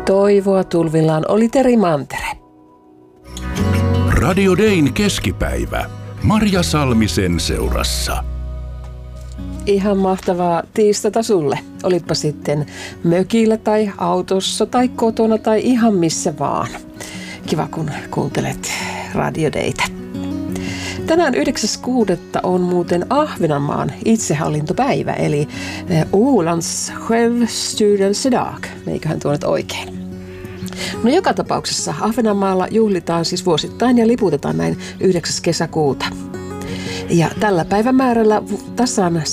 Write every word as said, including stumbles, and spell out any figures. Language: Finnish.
Toivoa tulvillaan oli Teri Mantere. Radio Dayn keskipäivä. Marja Salmisen seurassa. Ihan mahtavaa tiistata sulle. Olipa sitten mökillä tai autossa tai kotona tai ihan missä vaan. Kiva kun kuuntelet Radio Daytä. Tänään yhdeksäs kuudetta on muuten Ahvenanmaan itsehallintopäivä, eli Ålands självstyrelsedag. Eiköhän tuo nyt oikein. No joka tapauksessa Ahvenanmaalla juhlitaan siis vuosittain ja liputetaan näin yhdeksäs kesäkuuta. Ja tällä päivämäärällä tasan